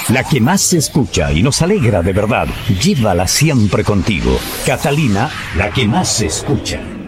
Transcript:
La que más se escucha y nos alegra de verdad. Llévala siempre contigo. Catalina, la que más se escucha.